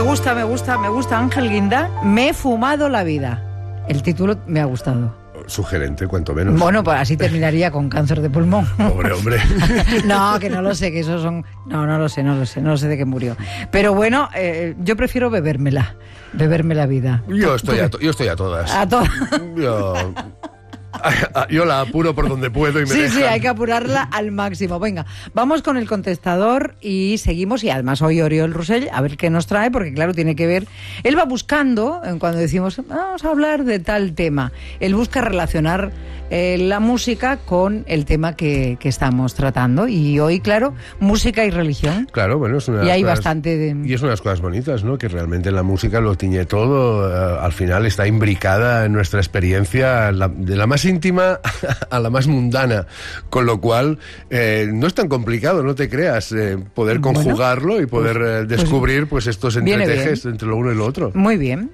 Me gusta Ángel Guinda. Me he fumado la vida. El título me ha gustado. Sugerente, cuanto menos. Bueno, pues así terminaría con cáncer de pulmón. Pobre hombre. No, que no lo sé, que esos son... No lo sé de qué murió. Pero bueno, yo prefiero bebérmela la vida. Yo estoy a todas. A todas. Yo la apuro por donde puedo y me dejan. Sí, hay que apurarla al máximo. Venga, vamos con el contestador y seguimos. Y además hoy Oriol Rosell, a ver qué nos trae, porque claro, tiene que ver... Él va buscando, cuando decimos, vamos a hablar de tal tema, él busca relacionar la música con el tema que estamos tratando. Y hoy, claro, música y religión. Claro, bueno, es una... Y hay bastante de... Y es una de las cosas bonitas, ¿no? Que realmente la música lo tiñe todo. Al final está imbricada en nuestra experiencia, de la más íntima a la más mundana, con lo cual no es tan complicado, no te creas, poder conjugarlo y poder descubrir pues estos entretejes entre lo uno y lo otro. Muy bien.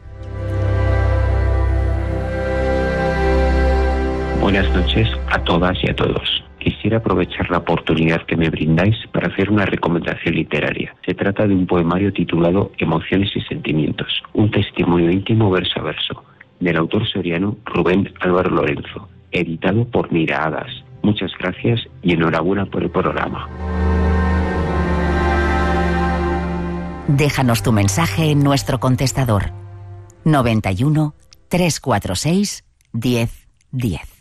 Buenas noches a todas y a todos. Quisiera aprovechar la oportunidad que me brindáis para hacer una recomendación literaria. Se trata de un poemario titulado Emociones y Sentimientos, un testimonio íntimo verso a verso, del autor soriano Rubén Álvaro Lorenzo, editado por Miraadas. Muchas gracias y enhorabuena por el programa. Déjanos tu mensaje en nuestro contestador 91 346 1010.